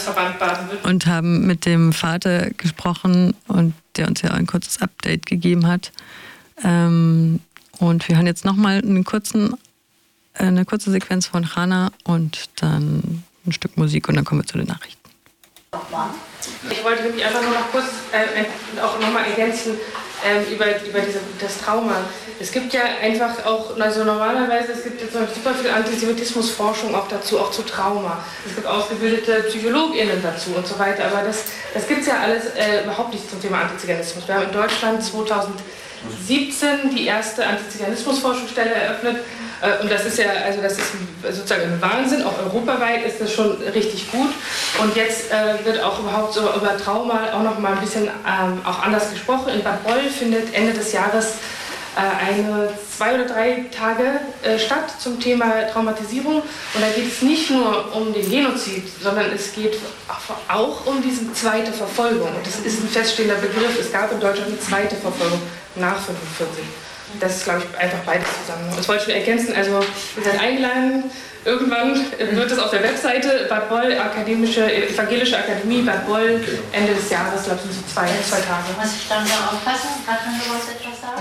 Landesverband Baden-Württemberg. Und haben mit dem Vater gesprochen und der uns ja ein kurzes Update gegeben hat. Und wir hören jetzt nochmal eine kurze Sequenz von Hannah und dann ein Stück Musik und dann kommen wir zu den Nachrichten. Ich wollte mich einfach nur noch kurz auch nochmal ergänzen über das Trauma. Es gibt ja einfach auch, also normalerweise, es gibt jetzt noch super viel Antisemitismusforschung auch dazu, auch zu Trauma. Es gibt ausgebildete PsychologInnen dazu und so weiter, aber das gibt es ja alles überhaupt nicht zum Thema Antiziganismus. Wir haben in Deutschland 2017 die erste Antiziganismusforschungsstelle eröffnet. Und das ist ja, also das ist sozusagen ein Wahnsinn, auch europaweit ist das schon richtig gut. Und jetzt wird auch überhaupt so über Trauma auch noch mal ein bisschen auch anders gesprochen. In Bad Boll findet Ende des Jahres eine 2 oder 3 Tage statt zum Thema Traumatisierung. Und da geht es nicht nur um den Genozid, sondern es geht auch um diese zweite Verfolgung. Und das ist ein feststehender Begriff. Es gab in Deutschland eine zweite Verfolgung nach 1945. Das ist, glaube ich, einfach beides zusammen. Das wollte ich nur ergänzen. Also, ihr seid eingeladen. Irgendwann wird es auf der Webseite Bad Boll, Evangelische Akademie Bad Boll, Ende des Jahres, glaube ich, sind so 2 Tage. Muss ich dann da aufpassen? Kann du was etwas sagen?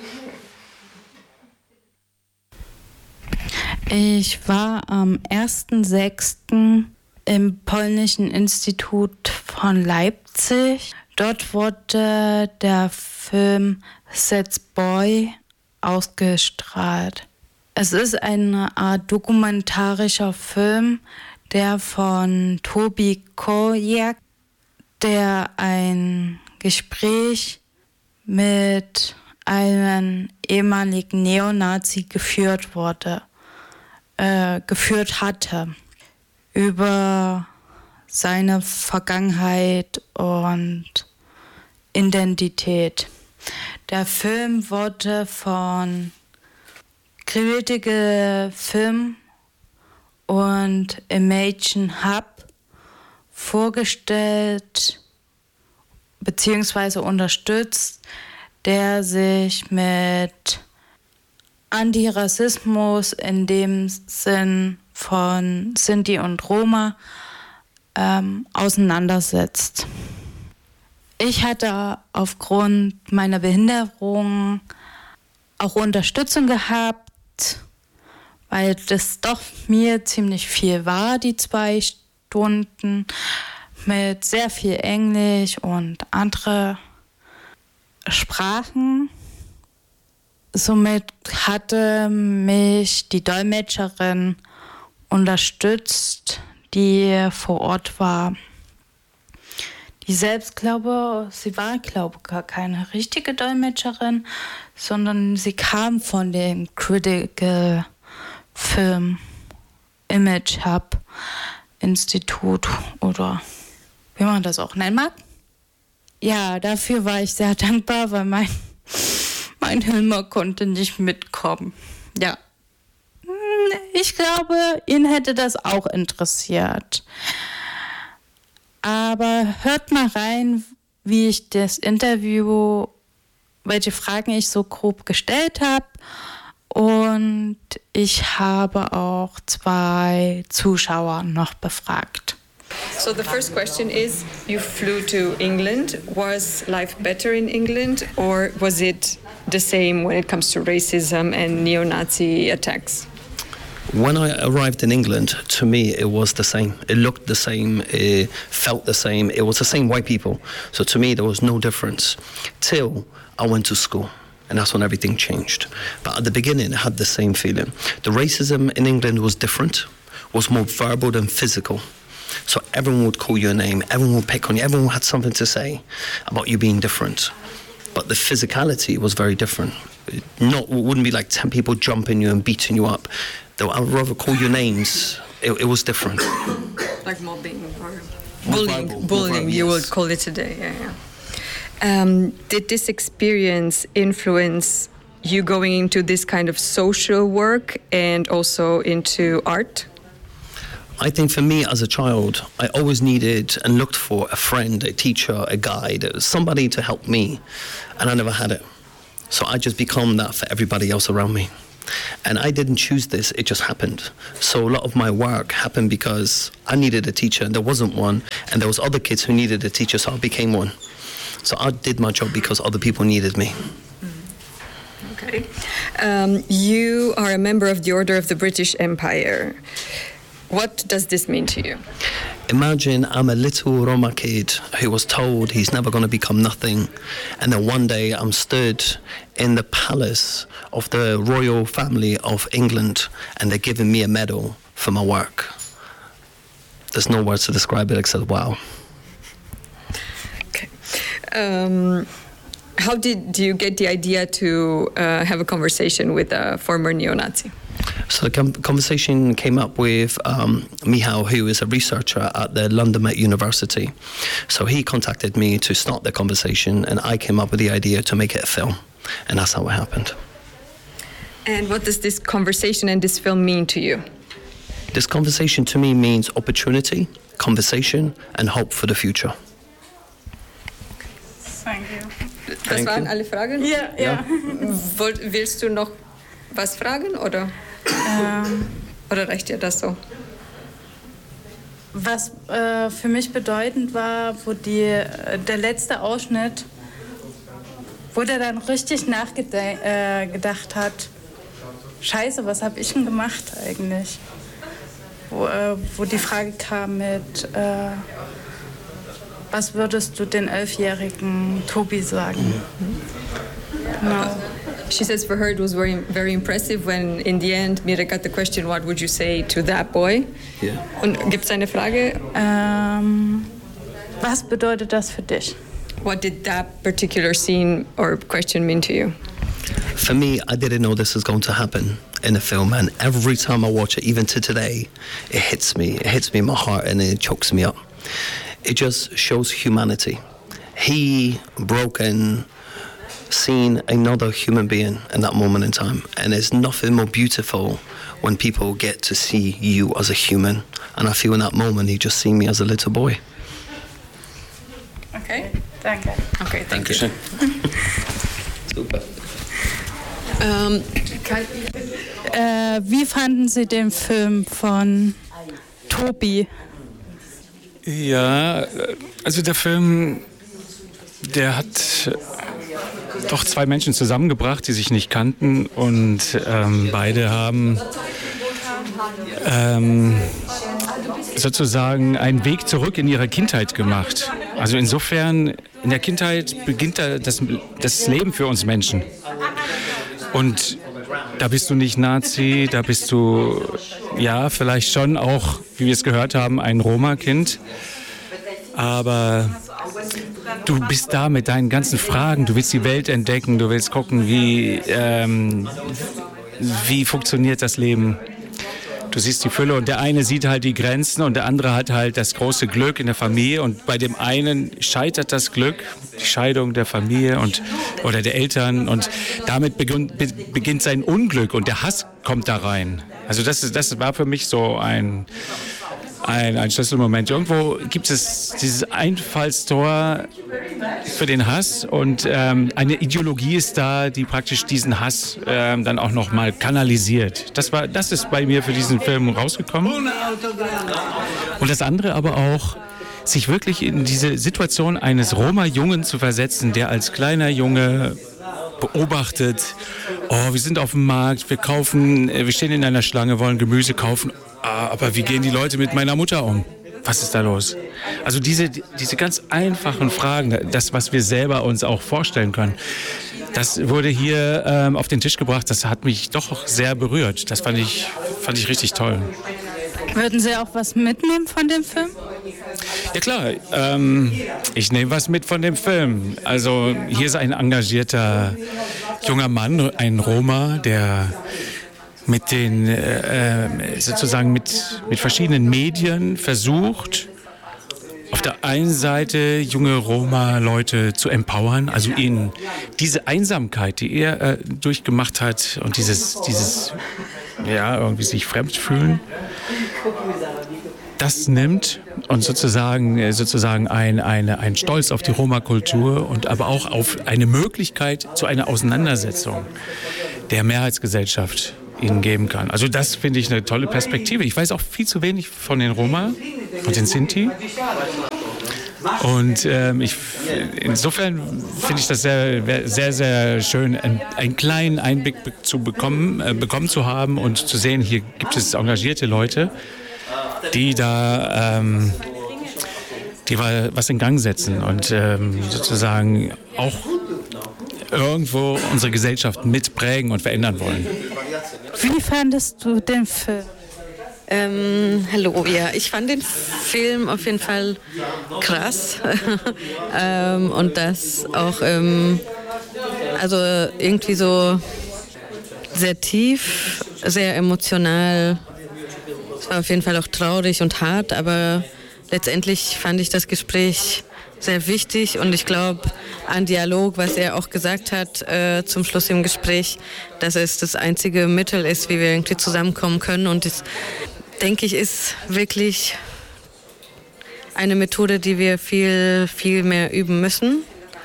Ich war am 1.6. im Polnischen Institut von Leipzig. Dort wurde der Film Sad Boy ausgestrahlt. Es ist eine Art dokumentarischer Film, der von Tobi Kojak, der ein Gespräch mit einem ehemaligen Neonazi geführt hatte über seine Vergangenheit und Identität. Der Film wurde von Critical Film und Imagine Hub vorgestellt bzw. unterstützt, der sich mit Antirassismus in dem Sinn von Sinti und Roma auseinandersetzt. Ich hatte aufgrund meiner Behinderung auch Unterstützung gehabt, weil das doch mir ziemlich viel war, die 2 Stunden mit sehr viel Englisch und andere Sprachen. Somit hatte mich die Dolmetscherin unterstützt, die vor Ort war. Die selbst sie war gar keine richtige Dolmetscherin, sondern sie kam von dem Critical Film Image Hub Institut oder wie man das auch nennen mag. Ja, dafür war ich sehr dankbar, weil mein Hilmer konnte nicht mitkommen. Ja, ich glaube, ihn hätte das auch interessiert. Aber hört mal rein, wie ich das Interview, welche Fragen ich so grob gestellt habe. Und ich habe auch 2 Zuschauer noch befragt. So the first question is, you flew to England. Was life better in England or was it the same when it comes to racism and neo-Nazi attacks? When I arrived in England, to me, it was the same. It looked the same. It felt the same. It was the same white people. So to me, there was no difference till I went to school. And that's when everything changed. But at the beginning, I had the same feeling. The racism in England was different, was more verbal than physical. So everyone would call you a name. Everyone would pick on you. Everyone had something to say about you being different. But the physicality was very different. It wouldn't be like 10 people jumping you and beating you up. I would rather call you names. It was different. Like mobbing or Bullying, bullying, you would call it today. Yeah. Did this experience influence you going into this kind of social work and also into art? I think for me as a child, I always needed and looked for a friend, a teacher, a guide, somebody to help me, and I never had it. So I just become that for everybody else around me. And I didn't choose this, it just happened. So a lot of my work happened because I needed a teacher and there wasn't one, and there was other kids who needed a teacher, so I became one. So I did my job because other people needed me. Okay. You are a member of the Order of the British Empire. What does this mean to you? Imagine I'm a little Roma kid who was told he's never going to become nothing, and then one day I'm stood in the palace of the royal family of England and they're giving me a medal for my work. There's no words to describe it except wow. Okay. How did you get the idea to have a conversation with a former neo-Nazi? So the conversation came up with Michał, who is a researcher at the London Met University. So he contacted me to start the conversation, and I came up with the idea to make it a film, and that's how it happened. And what does this conversation and this film mean to you? This conversation to me means opportunity, conversation, and hope for the future. Thank you. Das waren alle Fragen? Ja. Willst du noch was fragen oder reicht dir das so? Was für mich bedeutend war, wo der letzte Ausschnitt, wo der dann richtig nachgedacht hat, Scheiße, was habe ich denn gemacht eigentlich? Wo die Frage kam mit, was würdest du den 11-jährigen Tobi sagen? Genau. She says for her it was very, very impressive when in the end Mira got the question, what would you say to that boy? Yeah. Und gibt es eine Frage? Was bedeutet das für dich? What did that particular scene or question mean to you? For me, I didn't know this was going to happen in the film, and every time I watch it, even to today, it hits me in my heart and it chokes me up. It just shows humanity. He broken, seen another human being in that moment in time, and there's nothing more beautiful when people get to see you as a human, and I feel in that moment he just seen me as a little boy. Okay. Danke. Okay, thank you. Super. Wie fanden Sie den Film von Tobi? Ja, also der Film, der hat doch zwei Menschen zusammengebracht, die sich nicht kannten, und beide haben sozusagen einen Weg zurück in ihre Kindheit gemacht. Also insofern, in der Kindheit beginnt da das Leben für uns Menschen. Und da bist du nicht Nazi, da bist du, ja, vielleicht schon auch, wie wir es gehört haben, ein Roma-Kind. Aber du bist da mit deinen ganzen Fragen, du willst die Welt entdecken, du willst gucken, wie funktioniert das Leben. Du siehst die Fülle und der eine sieht halt die Grenzen und der andere hat halt das große Glück in der Familie, und bei dem einen scheitert das Glück, die Scheidung der Familie oder der Eltern, und damit beginnt sein Unglück und der Hass kommt da rein. Also das war für mich so ein Schlüsselmoment. Irgendwo gibt es dieses Einfallstor für den Hass, und eine Ideologie ist da, die praktisch diesen Hass dann auch nochmal kanalisiert. Das ist bei mir für diesen Film rausgekommen. Und das andere aber auch, sich wirklich in diese Situation eines Roma-Jungen zu versetzen, der als kleiner Junge beobachtet, oh, wir sind auf dem Markt, wir stehen in einer Schlange, wollen Gemüse kaufen, aber wie gehen die Leute mit meiner Mutter um? Was ist da los? Also diese ganz einfachen Fragen, das, was wir selber uns auch vorstellen können, das wurde hier auf den Tisch gebracht, das hat mich doch sehr berührt. Das fand ich richtig toll. Würden Sie auch was mitnehmen von dem Film? Ja klar, ich nehme was mit von dem Film. Also hier ist ein engagierter junger Mann, ein Roma, der mit den sozusagen mit verschiedenen Medien versucht, auf der einen Seite junge Roma-Leute zu empowern, also ihnen diese Einsamkeit, die er durchgemacht hat, und dieses ja, irgendwie sich fremd fühlen, das nimmt und sozusagen ein Stolz auf die Roma-Kultur und aber auch auf eine Möglichkeit zu einer Auseinandersetzung, der Mehrheitsgesellschaft ihnen geben kann. Also das finde ich eine tolle Perspektive. Ich weiß auch viel zu wenig von den Roma, von den Sinti. Und insofern finde ich das sehr, sehr, sehr schön, einen kleinen Einblick bekommen zu haben und zu sehen, hier gibt es engagierte Leute, die da was in Gang setzen und sozusagen auch irgendwo unsere Gesellschaft mitprägen und verändern wollen. Wie fandest du den Film? Hallo, ja, ich fand den Film auf jeden Fall krass und das auch, also irgendwie so sehr tief, sehr emotional. Es war auf jeden Fall auch traurig und hart, aber letztendlich fand ich das Gespräch sehr wichtig und ich glaube an Dialog, was er auch gesagt hat zum Schluss im Gespräch, dass es das einzige Mittel ist, wie wir irgendwie zusammenkommen können und das, denke ich, ist wirklich eine Methode, die wir viel, viel mehr üben müssen.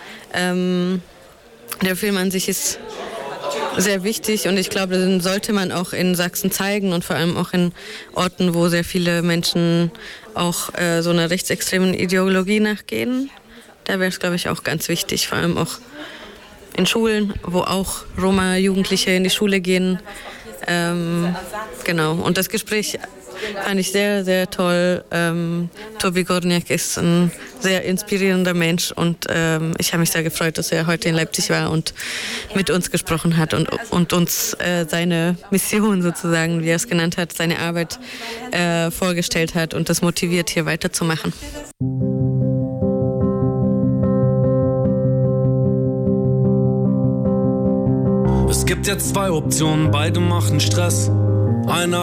Der Film an sich ist sehr wichtig und ich glaube, den sollte man auch in Sachsen zeigen und vor allem auch in Orten, wo sehr viele Menschen auch so einer rechtsextremen Ideologie nachgehen. Da wäre es, glaube ich, auch ganz wichtig, vor allem auch in Schulen, wo auch Roma-Jugendliche in die Schule gehen. Genau, und das Gespräch fand ich sehr, sehr toll. Tobi Gorniak ist ein sehr inspirierender Mensch und ich habe mich sehr gefreut, dass er heute in Leipzig war und mit uns gesprochen hat und uns seine Mission sozusagen, wie er es genannt hat, seine Arbeit vorgestellt hat und das motiviert, hier weiterzumachen. Es gibt jetzt 2 Optionen, beide machen Stress. Einer